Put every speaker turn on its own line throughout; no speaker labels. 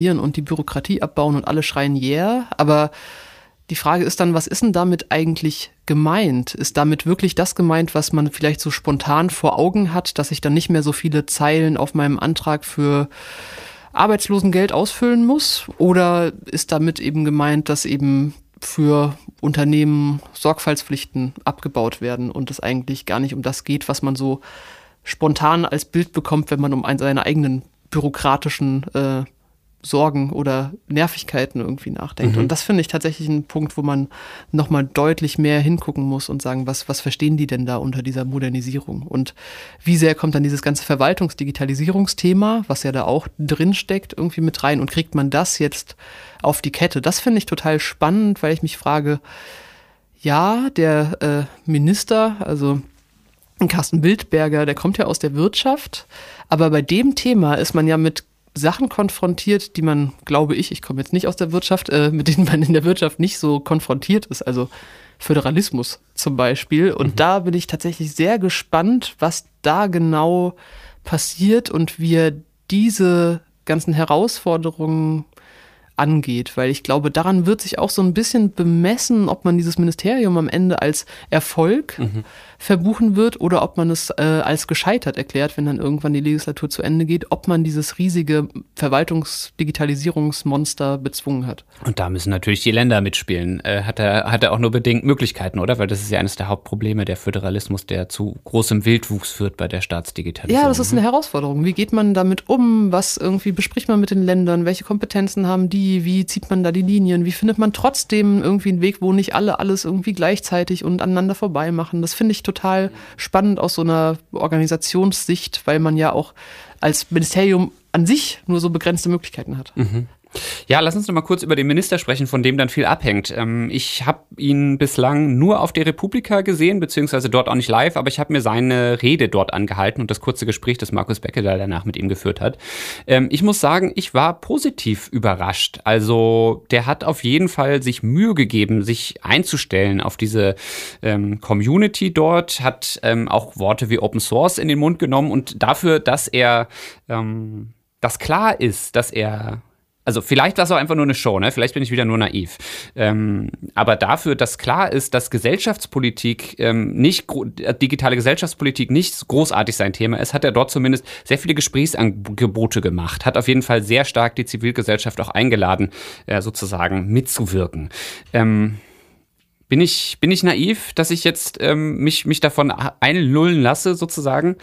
und die Bürokratie abbauen und alle schreien yeah, aber die Frage ist dann, was ist denn damit eigentlich gemeint? Ist damit wirklich das gemeint, was man vielleicht so spontan vor Augen hat, dass ich dann nicht mehr so viele Zeilen auf meinem Antrag für Arbeitslosengeld ausfüllen muss? Oder ist damit eben gemeint, dass eben für Unternehmen Sorgfaltspflichten abgebaut werden und es eigentlich gar nicht um das geht, was man so spontan als Bild bekommt, wenn man um seine eigenen bürokratischen Sorgen oder Nervigkeiten irgendwie nachdenkt. Und das finde ich tatsächlich ein Punkt, wo man nochmal deutlich mehr hingucken muss und sagen, was verstehen die denn da unter dieser Modernisierung? Und wie sehr kommt dann dieses ganze Verwaltungsdigitalisierungsthema, was ja da auch drin steckt, irgendwie mit rein und kriegt man das jetzt auf die Kette? Das finde ich total spannend, weil ich mich frage, ja, der Minister, also Carsten Wildberger, der kommt ja aus der Wirtschaft, aber bei dem Thema ist man ja mit Sachen konfrontiert, die man, glaube ich komme jetzt nicht aus der Wirtschaft, mit denen man in der Wirtschaft nicht so konfrontiert ist, also Föderalismus zum Beispiel. Und da bin ich tatsächlich sehr gespannt, was da genau passiert und wie er diese ganzen Herausforderungen angeht, weil ich glaube, daran wird sich auch so ein bisschen bemessen, ob man dieses Ministerium am Ende als Erfolg verbuchen wird oder ob man es als gescheitert erklärt, wenn dann irgendwann die Legislatur zu Ende geht, ob man dieses riesige Verwaltungsdigitalisierungsmonster bezwungen hat.
Und da müssen natürlich die Länder mitspielen. Hat er auch nur bedingt Möglichkeiten, oder? Weil das ist ja eines der Hauptprobleme, der Föderalismus, der zu großem Wildwuchs führt bei der Staatsdigitalisierung.
Ja, das ist eine Herausforderung. Wie geht man damit um? Was irgendwie bespricht man mit den Ländern? Welche Kompetenzen haben die? Wie zieht man da die Linien? Wie findet man trotzdem irgendwie einen Weg, wo nicht alle alles irgendwie gleichzeitig und aneinander vorbei machen? Das finde ich total spannend aus so einer Organisationssicht, weil man ja auch als Ministerium an sich nur so begrenzte Möglichkeiten hat.
Ja, lass uns noch mal kurz über den Minister sprechen, von dem dann viel abhängt. Ich habe ihn bislang nur auf der Republika gesehen, beziehungsweise dort auch nicht live, aber ich habe mir seine Rede dort angehalten und das kurze Gespräch, das Markus Beckedahl danach mit ihm geführt hat. Ich muss sagen, ich war positiv überrascht. Also der hat auf jeden Fall sich Mühe gegeben, sich einzustellen auf diese Community dort, hat auch Worte wie Open Source in den Mund genommen und dafür, dass er, dass klar ist, dass er also vielleicht war es auch einfach nur eine Show, ne? Vielleicht bin ich wieder nur naiv. Aber dafür, dass klar ist, dass Gesellschaftspolitik digitale Gesellschaftspolitik nicht großartig sein Thema ist, hat er dort zumindest sehr viele Gesprächsangebote gemacht, hat auf jeden Fall sehr stark die Zivilgesellschaft auch eingeladen, sozusagen mitzuwirken. Bin ich naiv, dass ich jetzt mich davon einlullen lasse, sozusagen?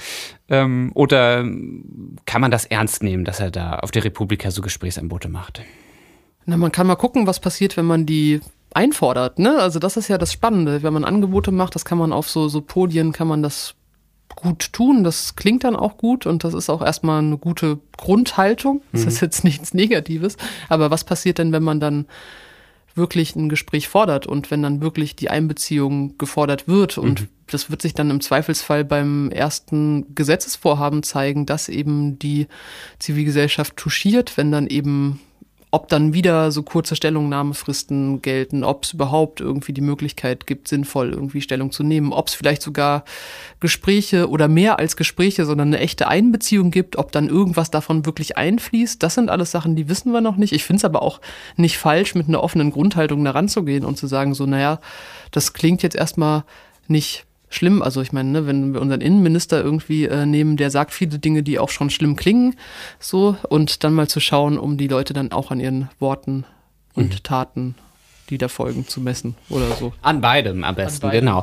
Oder kann man das ernst nehmen, dass er da auf der Republika so Gesprächsangebote macht?
Na, man kann mal gucken, was passiert, wenn man die einfordert, ne? Also das ist ja das Spannende. Wenn man Angebote macht, das kann man auf so Podien, kann man das gut tun. Das klingt dann auch gut und das ist auch erstmal eine gute Grundhaltung. Das ist jetzt nichts Negatives. Aber was passiert denn, wenn man dann wirklich ein Gespräch fordert und wenn dann wirklich die Einbeziehung gefordert wird und das wird sich dann im Zweifelsfall beim ersten Gesetzesvorhaben zeigen, dass eben die Zivilgesellschaft touchiert, wenn dann eben, ob dann wieder so kurze Stellungnahmefristen gelten, ob es überhaupt irgendwie die Möglichkeit gibt, sinnvoll irgendwie Stellung zu nehmen, ob es vielleicht sogar Gespräche oder mehr als Gespräche, sondern eine echte Einbeziehung gibt, ob dann irgendwas davon wirklich einfließt. Das sind alles Sachen, die wissen wir noch nicht. Ich finde es aber auch nicht falsch, mit einer offenen Grundhaltung da ranzugehen und zu sagen so, naja, das klingt jetzt erstmal nicht schlimm. Also ich meine, ne, wenn wir unseren Innenminister irgendwie nehmen, der sagt viele Dinge, die auch schon schlimm klingen, so, und dann mal zu schauen, um die Leute dann auch an ihren Worten und Taten, die da folgen, zu messen oder so.
An beidem am besten, genau.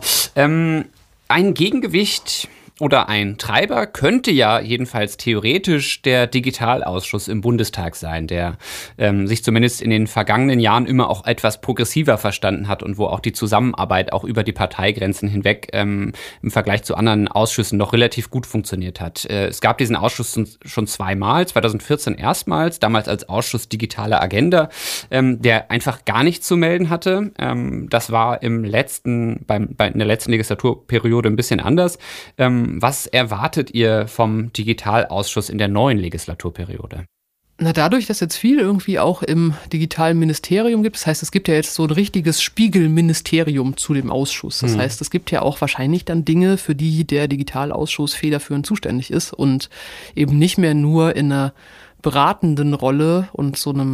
Ein Gegengewicht oder ein Treiber könnte ja jedenfalls theoretisch der Digitalausschuss im Bundestag sein, der sich zumindest in den vergangenen Jahren immer auch etwas progressiver verstanden hat und wo auch die Zusammenarbeit auch über die Parteigrenzen hinweg im Vergleich zu anderen Ausschüssen noch relativ gut funktioniert hat. Es gab diesen Ausschuss schon zweimal, 2014 erstmals, damals als Ausschuss Digitale Agenda, der einfach gar nichts zu melden hatte. Das war in der letzten Legislaturperiode ein bisschen anders. Was erwartet ihr vom Digitalausschuss in der neuen Legislaturperiode?
Na, dadurch, dass jetzt viel irgendwie auch im digitalen Ministerium gibt, das heißt, es gibt ja jetzt so ein richtiges Spiegelministerium zu dem Ausschuss. Das heißt, es gibt ja auch wahrscheinlich dann Dinge, für die der Digitalausschuss federführend zuständig ist und eben nicht mehr nur in einer beratenden Rolle und so einem